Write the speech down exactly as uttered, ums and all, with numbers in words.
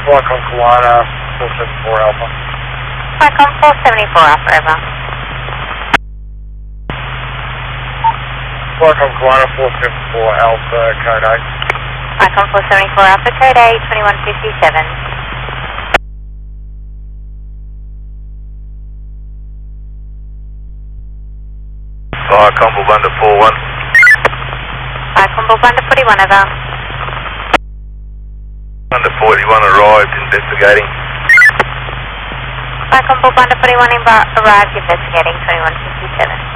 Welcome, Kalana, four seven four Alpha. Welcome, four seventy-four Alpha, over. Welcome, Kalana, four seven four Alpha, code eight. Welcome, four seventy-four Alpha, code eight, twenty-one fifty-seven. Fire Combo Bunda four one. Fire Combo Bunda forty-one, over. Bunda forty-one arrived, investigating. Fire Combo Bunda forty-one arrived, investigating, twenty-one fifty-seven.